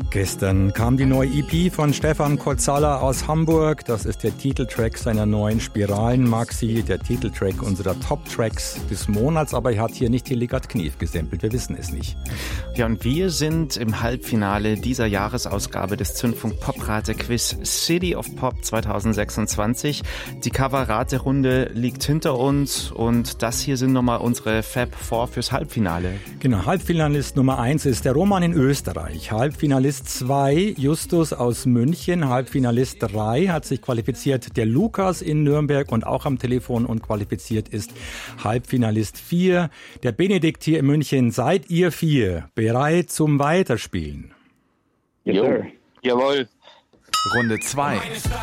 Gestern kam die neue EP von Stefan Kotzala aus Hamburg. Das ist der Titeltrack seiner neuen Spiralen-Maxi, der Titeltrack unserer Top-Tracks des Monats. Aber er hat hier nicht Hildegard Knef gesampelt, wir wissen es nicht. Ja, und wir sind im Halbfinale dieser Jahresausgabe des Zündfunk Pop-Rate-Quiz City of Pop 2026. Die Cover-Rate-Runde liegt hinter uns und das hier sind nochmal unsere Fab 4 fürs Halbfinale. Genau, Halbfinalist Nummer 1 ist der Roman in Österreich. Halbfinalist 2 Justus aus München. Halbfinalist 3 hat sich qualifiziert der Lukas in Nürnberg und auch am Telefon und qualifiziert ist Halbfinalist 4 der Benedikt hier in München. Seid ihr 4 bereit zum Weiterspielen? Jo. Jawohl. Runde 2.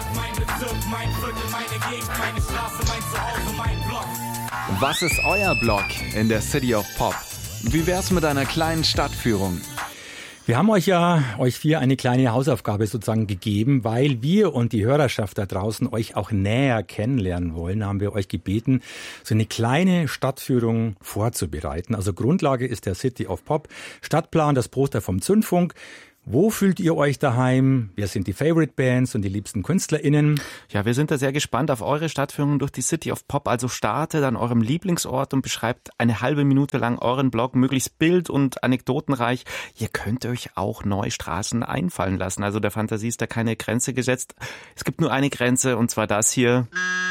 Was ist euer Block in der City of Pop? Wie wär's mit einer kleinen Stadtführung? Wir haben euch 4 eine kleine Hausaufgabe sozusagen gegeben, weil wir und die Hörerschaft da draußen euch auch näher kennenlernen wollen, haben wir euch gebeten, so eine kleine Stadtführung vorzubereiten. Also Grundlage ist der City of Pop Stadtplan, das Poster vom Zündfunk. Wo fühlt ihr euch daheim? Wer sind die Favorite Bands und die liebsten KünstlerInnen? Ja, wir sind da sehr gespannt auf eure Stadtführung durch die City of Pop. Also startet an eurem Lieblingsort und beschreibt eine halbe Minute lang euren Blog, möglichst bild- und anekdotenreich. Ihr könnt euch auch neue Straßen einfallen lassen. Also der Fantasie ist da keine Grenze gesetzt. Es gibt nur eine Grenze und zwar das hier.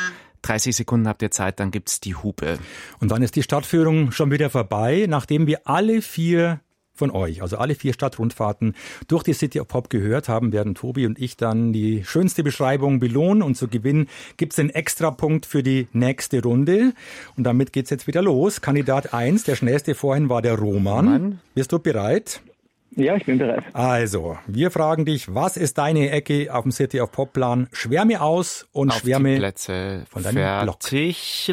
30 Sekunden habt ihr Zeit, dann gibt's die Hupe. Und dann ist die Stadtführung schon wieder vorbei, nachdem wir alle 4 von euch, also alle 4 Stadtrundfahrten durch die City of Pop gehört haben, werden Tobi und ich dann die schönste Beschreibung belohnen und zu Gewinn gibt's einen Extrapunkt für die nächste Runde. Und damit geht's jetzt wieder los. Kandidat 1, der schnellste vorhin war der Roman. Bist du bereit? Ja, ich bin bereit. Also, wir fragen dich, was ist deine Ecke auf dem City of Pop Plan? Schwärme aus und auf schwärme die Plätze von deinem Blog. Fertig,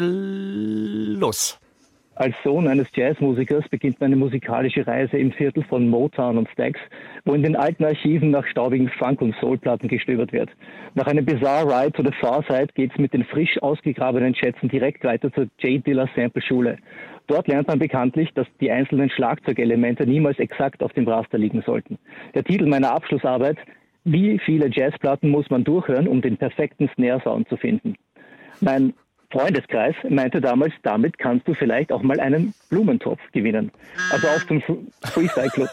los. Als Sohn eines Jazzmusikers beginnt meine musikalische Reise im Viertel von Motown und Stax, wo in den alten Archiven nach staubigen Funk- und Soulplatten gestöbert wird. Nach einem Bizarre Ride to the Far Side geht's mit den frisch ausgegrabenen Schätzen direkt weiter zur J. Dilla Sample Schule. Dort lernt man bekanntlich, dass die einzelnen Schlagzeugelemente niemals exakt auf dem Raster liegen sollten. Der Titel meiner Abschlussarbeit: Wie viele Jazzplatten muss man durchhören, um den perfekten Snare-Sound zu finden? Mein Freundeskreis meinte damals, damit kannst du vielleicht auch mal einen Blumentopf gewinnen. Also auch zum Freestyle Club.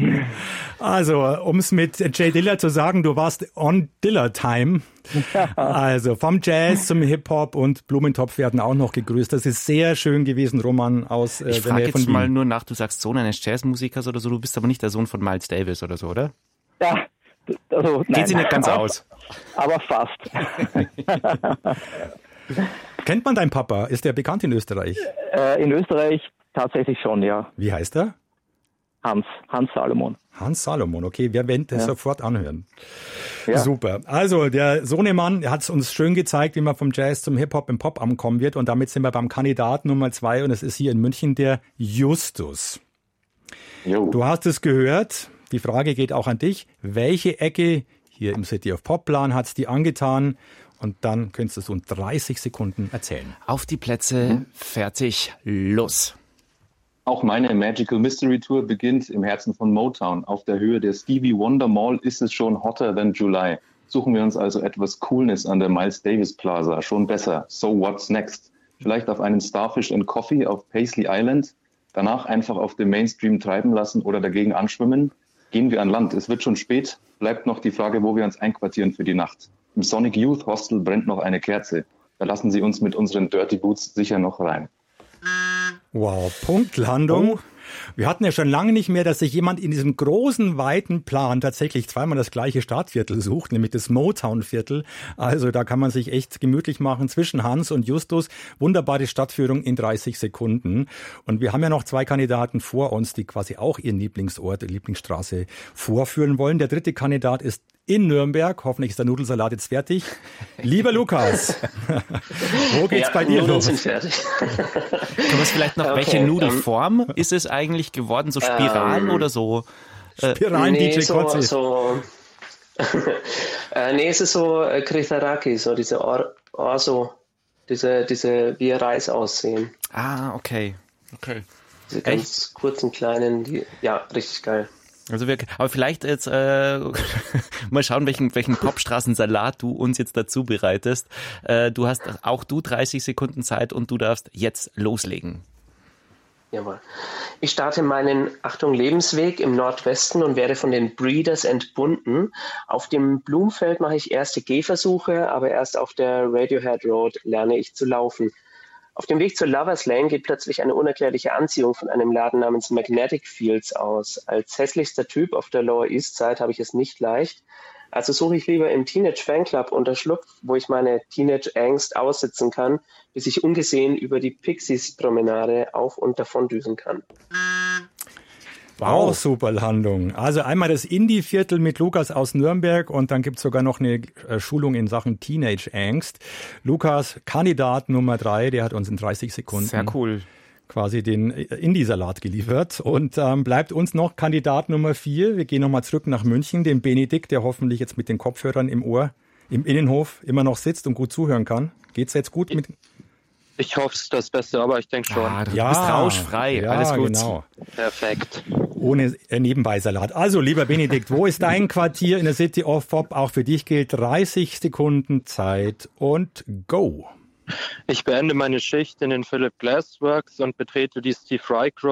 Also, um es mit J. Dilla zu sagen, du warst on Dilla Time. Also vom Jazz zum Hip-Hop und Blumentopf werden auch noch gegrüßt. Das ist sehr schön gewesen, Roman aus Ich der Nähe frage von jetzt Wien. mal nur nach, du sagst Sohn eines Jazzmusikers oder so, du bist aber nicht der Sohn von Miles Davis oder so, oder? Ja, also nein. Geht sie nicht ganz aus. Aber fast. Kennt man deinen Papa? Ist der bekannt in Österreich? In Österreich tatsächlich schon, ja. Wie heißt er? Hans Salomon. Hans Salomon, okay, wir werden das sofort anhören. Ja. Super. Also der Sohnemann hat es uns schön gezeigt, wie man vom Jazz zum Hip-Hop im Pop ankommen wird. Und damit sind wir beim Kandidaten Nummer 2 und es ist hier in München der Justus. Jo. Du hast es gehört, die Frage geht auch an dich. Welche Ecke hier im City of Pop Plan hat es dir angetan? Und dann könntest du es in 30 Sekunden erzählen. Auf die Plätze, fertig, los. Auch meine Magical Mystery Tour beginnt im Herzen von Motown. Auf der Höhe der Stevie Wonder Mall ist es schon hotter than July. Suchen wir uns also etwas Coolness an der Miles Davis Plaza. Schon besser. So what's next? Vielleicht auf einen Starfish and Coffee auf Paisley Island. Danach einfach auf dem Mainstream treiben lassen oder dagegen anschwimmen. Gehen wir an Land. Es wird schon spät. Bleibt noch die Frage, wo wir uns einquartieren für die Nacht. Im Sonic Youth Hostel brennt noch eine Kerze. Da lassen Sie uns mit unseren Dirty Boots sicher noch rein. Wow, Punktlandung. Wir hatten ja schon lange nicht mehr, dass sich jemand in diesem großen, weiten Plan tatsächlich zweimal das gleiche Stadtviertel sucht, nämlich das Motown-Viertel. Also da kann man sich echt gemütlich machen zwischen Hans und Justus. Wunderbare Stadtführung in 30 Sekunden. Und wir haben ja noch 2 Kandidaten vor uns, die quasi auch ihren Lieblingsort, Lieblingsstraße vorführen wollen. Der dritte Kandidat ist in Nürnberg. Hoffentlich ist der Nudelsalat jetzt fertig. Lieber Lukas, wo geht's bei dir los? Sind fertig. Thomas, vielleicht noch, welche Nudelform ist es eigentlich geworden? So Spiralen oder so? Spiralen, nee, DJ Kotze. Nee, es ist so Kritaraki, so diese diese wie Reis aussehen. Ah, okay. Diese ganz kurzen, kleinen, ja, richtig geil. Aber vielleicht jetzt mal schauen, welchen Popstraßensalat du uns jetzt dazu bereitest. Du hast auch 30 Sekunden Zeit und du darfst jetzt loslegen. Jawohl. Ich starte meinen, Achtung, Lebensweg im Nordwesten und werde von den Breeders entbunden. Auf dem Blumfeld mache ich erste Gehversuche, aber erst auf der Radiohead Road lerne ich zu laufen. Auf dem Weg zur Lovers Lane geht plötzlich eine unerklärliche Anziehung von einem Laden namens Magnetic Fields aus. Als hässlichster Typ auf der Lower East Side habe ich es nicht leicht. Also suche ich lieber im Teenage Fanclub Unterschlupf, wo ich meine Teenage-Angst aussitzen kann, bis ich ungesehen über die Pixies-Promenade auf- und davondüsen kann. Wow, super Landung. Also einmal das Indie-Viertel mit Lukas aus Nürnberg und dann gibt's sogar noch eine Schulung in Sachen Teenage-Angst. Lukas, Kandidat Nummer 3, der hat uns in 30 Sekunden sehr cool quasi den Indie-Salat geliefert. Und bleibt uns noch Kandidat Nummer 4. Wir gehen nochmal zurück nach München, den Benedikt, der hoffentlich jetzt mit den Kopfhörern im Ohr im Innenhof immer noch sitzt und gut zuhören kann. Geht's jetzt gut mit? Ich hoffe, es ist das Beste, aber ich denke schon. Du bist rauschfrei, ja, alles gut. Genau. Perfekt. Ohne Nebenbeisalat. Also, lieber Benedikt, wo ist dein Quartier in der City of Pop? Auch für dich gilt 30 Sekunden Zeit und go. Ich beende meine Schicht in den Philip Glass Works und betrete die Steve Reich